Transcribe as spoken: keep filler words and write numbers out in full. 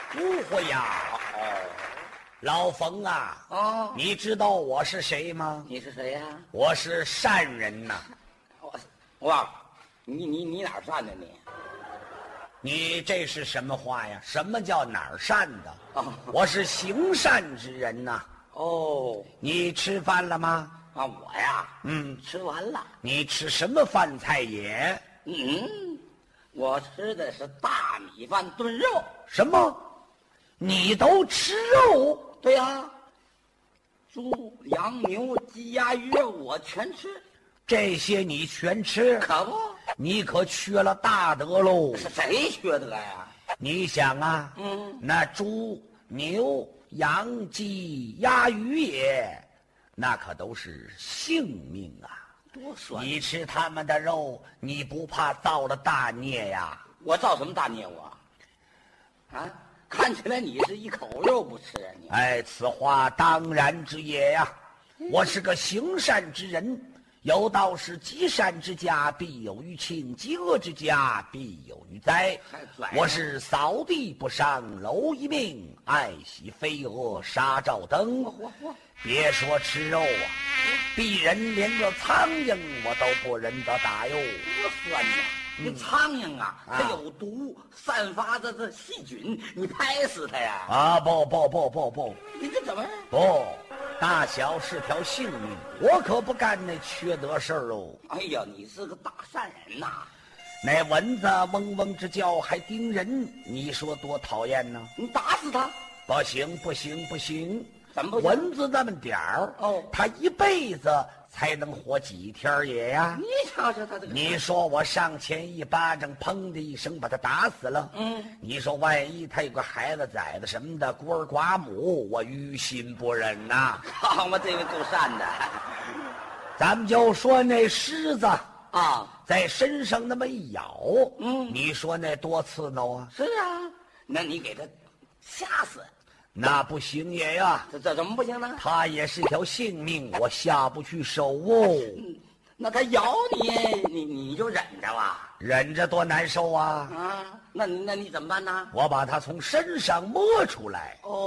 不会呀。 哦， 老冯啊， 哦， 你知道我是谁吗？ 你是谁呀、 我是善人呐。 我哇，你你你哪儿善的你？ 你这是什么话呀？什么叫哪儿善的？ 哦我是行善之人呐。 哦你吃饭了吗？ 啊，我呀， 嗯， 吃完了。 你吃什么饭菜也？ 嗯，我吃的是大米饭炖肉。 什么？你都吃肉？ 对呀、猪、羊、牛、鸡、鸭、鱼肉我全吃， 这些你全吃？ 可不？ 你可缺了大德喽！ 是谁缺德呀？ 你想啊， 嗯， 那猪、牛、羊、鸡、鸭、鱼也，那可都是性命啊！ 多酸！ 你吃他们的肉，你不怕造了大孽呀？ 我造什么大孽我？啊，看起来你是一口肉不吃啊你。 哎，此话当然之也呀！我是个行善之人，有道是积善之家必有余庆，积恶之家必有余灾还拽。 我是扫地不伤蝼蚁命，爱惜飞蛾杀照灯。 嚯嚯！ 别说吃肉啊，鄙人连个苍蝇我都不忍得打哟。 多酸呐！那苍蝇啊， 啊它有毒，散发着这细菌，你拍死它呀！ 啊，不不不不不你这怎么？ 不，大小是条性命，我可不干那缺德事儿哦。 哎呀，你是个大善人呐！ 那蚊子嗡嗡直叫还叮人，你说多讨厌呢？ 你打死它， 不行不行不行， 怎么不行？ 蚊子那么点儿哦它一辈子才能活几天儿也呀？ 你瞧瞧他这个， 你说我上前一巴掌，砰的一声把他打死了。 嗯， 你说万一他有个孩子崽子什么的，孤儿寡母，我于心不忍呐。 好嘛，这位够善的咱们就说那狮子啊！ 在身上那么一咬， 嗯你说那多刺挠啊？ 是啊，那你给他吓死， 那不行也呀， 这这怎么不行呢？ 他也是条性命，我下不去手哦。 那他咬你，你你就忍着吧。 忍着多难受啊！ 啊，那你那你怎么办呢？ 我把他从身上摸出来。 哦。